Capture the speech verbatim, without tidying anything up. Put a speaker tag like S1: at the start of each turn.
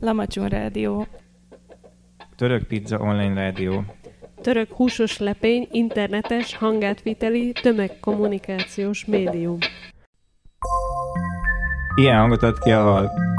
S1: Lamacsun Rádió.
S2: Török Pizza Online Rádió.
S3: Török húsos lepény, internetes, hangátviteli, tömegkommunikációs médium.
S2: Ilyen hangot ad ki a hal.